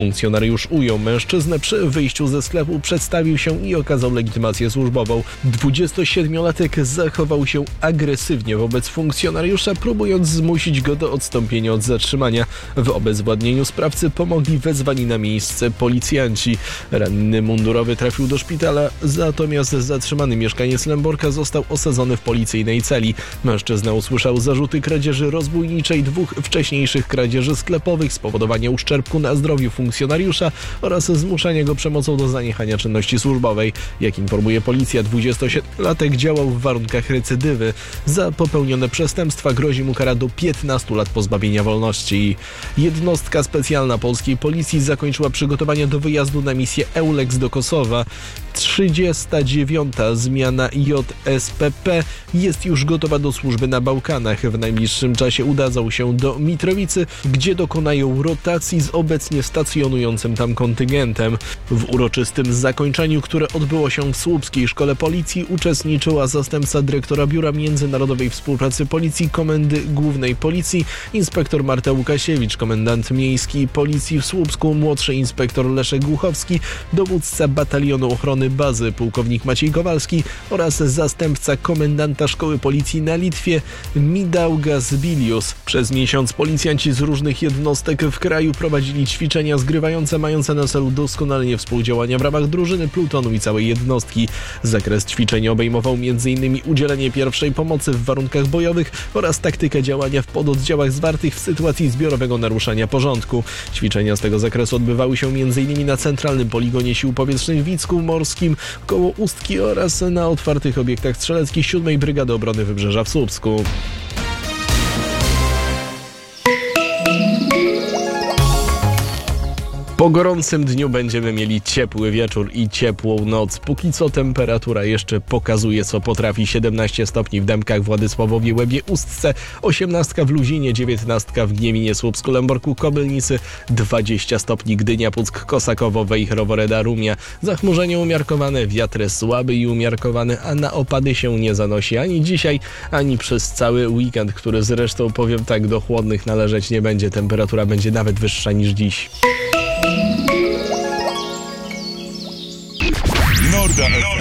Funkcjonariusz ujął mężczyznę przy wyjściu ze sklepu, przedstawił się i okazał legitymację służbową. 27-latek zachował się agresywnie wobec funkcjonariusza, próbując zmusić go do odstąpienia od zatrzymania. W obezwładnieniu sprawcy pomogli wezwani na miejsce policjanci. Ranny mundurowy trafił do szpitala, natomiast zatrzymany mieszkaniec Lęborka został osadzony w policyjnej celi. Mężczyzna usłyszał zarzuty kradzieży rozbójniczej, 2 wcześniejszych kradzieży sklepowych, spowodowania uszczerbku na zdrowiu funkcjonariusza oraz zmuszania go przemocą do zaniechania czynności służbowej. Jak informuje policja, 27-latek działał w warunkach recydywy. Za popełnione przestępstwa grozi mu kara do 15 lat pozbawienia wolności. Jednostka specjalna polskiej policji zakończyła przygotowania do wyjazdu na misję EULEX do Kosowa. 39. zmiana JSPP jest już gotowa do służby na Bałkanach. W najbliższym czasie udadzą się do Mitrowicy, gdzie dokonają rotacji z obecnie stacjonującym tam kontyngentem. W uroczystym zakończeniu, które odbyło się w Słupskiej Szkole Policji, uczestniczyła zastępca dyrektora Biura Międzynarodowej Współpracy Policji Komendy Głównej Policji, inspektor Marta Łukasiewicz, komendant miejski Policji w Słupsku, młodszy inspektor Leszek Głuchowski, dowódca batalionu ochrony bazy pułkownik Maciej Kowalski oraz zastępca komendanta Szkoły Policji na Litwie Midaugas Bilius. Przez miesiąc policjanci z różnych jednostek w kraju prowadzili ćwiczenia zgrywające mające na celu doskonalenie współdziałania w ramach drużyny, plutonu i całej jednostki. Zakres ćwiczeń obejmował m.in. udzielenie pierwszej pomocy w warunkach bojowych oraz taktykę działania w pododdziałach zwartych w sytuacji zbiorowego naruszania porządku. Ćwiczenia z tego zakresu odbywały się m.in. na Centralnym Poligonie Sił Powietrznych w Wicku Morskim koło Ustki oraz na otwartych obiektach strzeleckich 7. Brygady Obrony Wybrzeża w Słupsku. Po gorącym dniu będziemy mieli ciepły wieczór i ciepłą noc. Póki co temperatura jeszcze pokazuje, co potrafi. 17 stopni w Dębkach, Władysławowie, Łebie, Ustce, 18 w Luzinie, 19 w Gnieminie, Słupsku, Lęborku, Kobylnicy, 20 stopni Gdynia, Puck, Kosakowo, Wejherowo, Reda, Rumia. Zachmurzenie umiarkowane, wiatr słaby i umiarkowany, a na opady się nie zanosi ani dzisiaj, ani przez cały weekend, który zresztą, powiem tak, do chłodnych należeć nie będzie. Temperatura będzie nawet wyższa niż dziś. Norda FM.